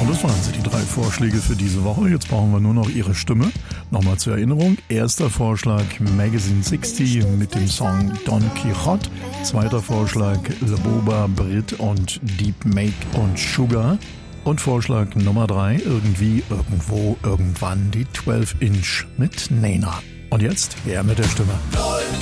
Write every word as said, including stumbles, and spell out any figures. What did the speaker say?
Das waren sie, die drei Vorschläge für diese Woche. Jetzt brauchen wir nur noch Ihre Stimme. Nochmal zur Erinnerung. Erster Vorschlag Magazine sechzig mit dem Song Don Quixote. Zweiter Vorschlag Le Boba, Brit und Deep Make und Sugar. Und Vorschlag Nummer drei, irgendwie, irgendwo, irgendwann die zwölf Inch mit Nena. Und jetzt her mit der Stimme.